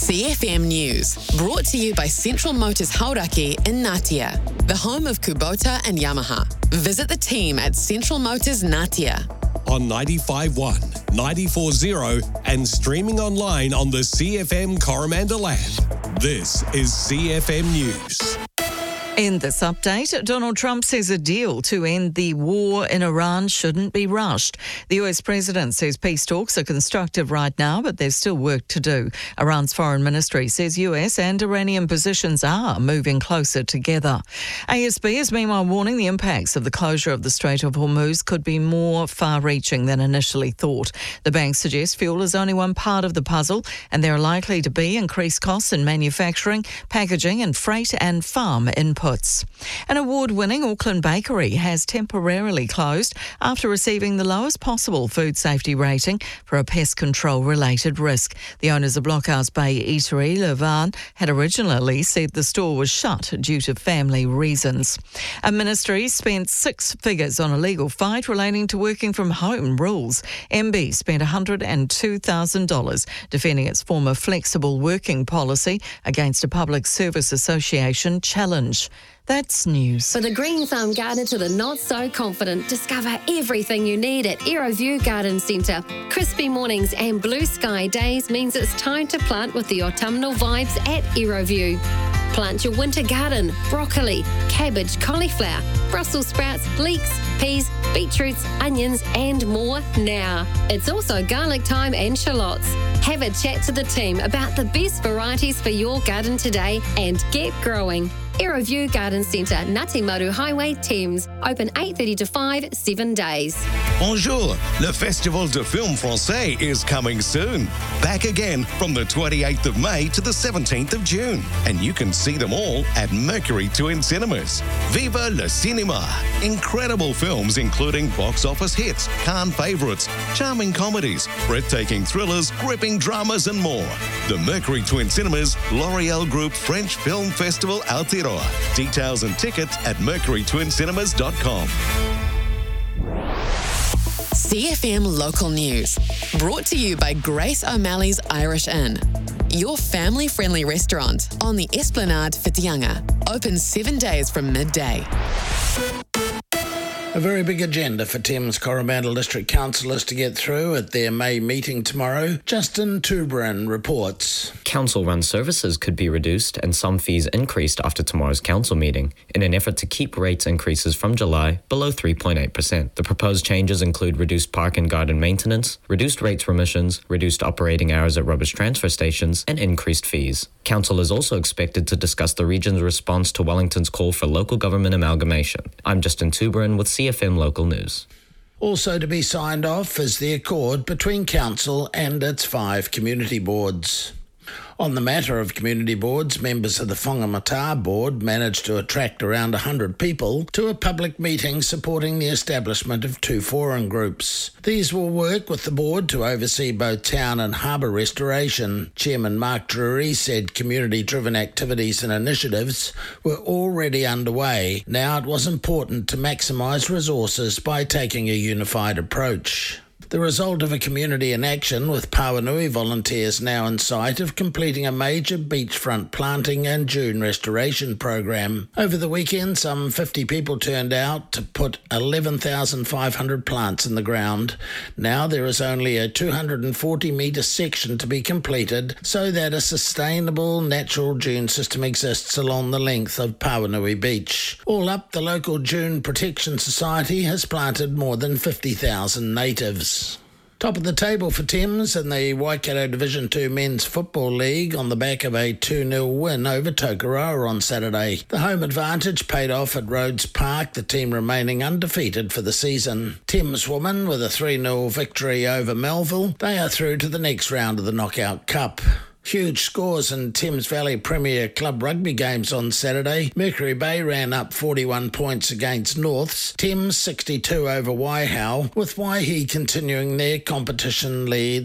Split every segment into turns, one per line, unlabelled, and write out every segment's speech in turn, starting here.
CFM News, brought to you by Central Motors Hauraki in Ngatea, the home of Kubota and Yamaha. Visit the team at Central Motors Ngatea.
On 95.1, 94.0 and streaming online on the CFM Coromandel app. This is CFM News.
In this update, Donald Trump says a deal to end the war in Iran shouldn't be rushed. The US president says peace talks are constructive right now, but there's still work to do. Iran's foreign ministry says US and Iranian positions are moving closer together. ASB is meanwhile warning the impacts of the closure of the Strait of Hormuz could be more far-reaching than initially thought. The bank suggests fuel is only one part of the puzzle, and there are likely to be increased costs in manufacturing, packaging and freight and farm inputs. An award-winning Auckland bakery has temporarily closed after receiving the lowest possible food safety rating for a pest control-related risk. The owners of Blockhouse Bay Eatery, Levan, had originally said the store was shut due to family reasons. A ministry spent six figures on a legal fight relating to working from home rules. MB spent $102,000 defending its former flexible working policy against a Public Service Association challenge. That's news.
For the green thumb gardener to the not so confident, discover everything you need at Aeroview Garden Centre. Crispy mornings and blue sky days means it's time to plant with the autumnal vibes at Aeroview. Plant your winter garden, broccoli, cabbage, cauliflower, Brussels sprouts, leeks, peas, beetroots, onions and more now. It's also garlic thyme and shallots. Have a chat to the team about the best varieties for your garden today and get growing. Aeroview Garden Centre, Ngati Maru Highway, Thames. Open 8:30 to 5, 7 days.
Bonjour, le Festival de Film Français is coming soon. Back again from the 28th of May to the 17th of June. And you can see them all at Mercury Twin Cinemas. Viva le Cinema! Incredible films including box office hits, Cannes favourites, charming comedies, breathtaking thrillers, gripping dramas and more. The Mercury Twin Cinemas, L'Oreal Group French Film Festival Aotearoa. Details and tickets at mercurytwincinemas.com.
CFM Local News, brought to you by Grace O'Malley's Irish Inn. Your family-friendly restaurant on the Esplanade Whitianga. Open 7 days from midday.
A very big agenda for Thames Coromandel District Councillors to get through at their May meeting tomorrow. Justin Tuberin reports.
Council-run services could be reduced and some fees increased after tomorrow's council meeting in an effort to keep rates increases from July below 3.8%. The proposed changes include reduced park and garden maintenance, reduced rates remissions, reduced operating hours at rubbish transfer stations, and increased fees. Council is also expected to discuss the region's response to Wellington's call for local government amalgamation. I'm Justin Tuberin with CFM Local News.
Also to be signed off is the accord between Council and its 5 community boards. On the matter of community boards, members of the Whangamata board managed to attract around 100 people to a public meeting supporting the establishment of 2 forum groups. These will work with the board to oversee both town and harbour restoration. Chairman Mark Drury said community-driven activities and initiatives were already underway. Now it was important to maximise resources by taking a unified approach. The result of a community in action with Pawanui volunteers now in sight of completing a major beachfront planting and dune restoration program. Over the weekend, some 50 people turned out to put 11,500 plants in the ground. Now there is only a 240-metre section to be completed so that a sustainable natural dune system exists along the length of Pawanui Beach. All up, the local Dune Protection Society has planted more than 50,000 natives. Top of the table for Thames in the Waikato Division 2 Men's Football League on the back of a 2-0 win over Tokoroa on Saturday. The home advantage paid off at Rhodes Park, the team remaining undefeated for the season. Thames women with a 3-0 victory over Melville. They are through to the next round of the Knockout Cup. Huge scores in Thames Valley Premier Club rugby games on Saturday. Mercury Bay ran up 41 points against Norths. Thames 62 over Waihau, with Waihi continuing their competition lead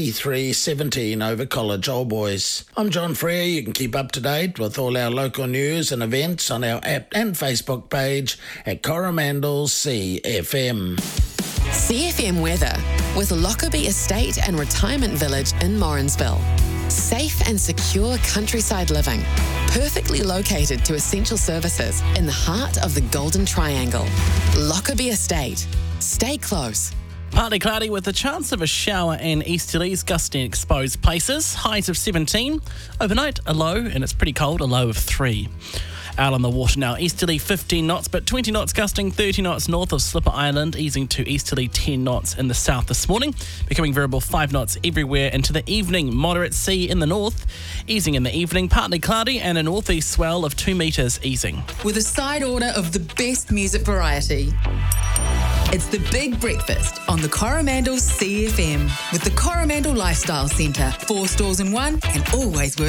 33-17 over College Old Boys. I'm John Frere. You can keep up to date with all our local news and events on our app and Facebook page at Coromandel CFM.
CFM weather with Lockerbie Estate and Retirement Village in Morrinsville. Safe and secure countryside living, perfectly located to essential services in the heart of the Golden Triangle. Lockerbie Estate. Stay close.
Partly cloudy with a chance of a shower and easterlies gusting exposed places. Highs of 17. Overnight, a low, and it's pretty cold, a low of 3. Out on the water now, easterly 15 knots, but 20 knots gusting, 30 knots north of Slipper Island, easing to easterly 10 knots in the south this morning, becoming variable 5 knots everywhere into the evening. Moderate sea in the north, easing in the evening, partly cloudy, and a northeast swell of 2 metres easing.
With a side order of the best music variety. It's the Big Breakfast on the Coromandel CFM with the Coromandel Lifestyle Centre. 4 stores in one and always worth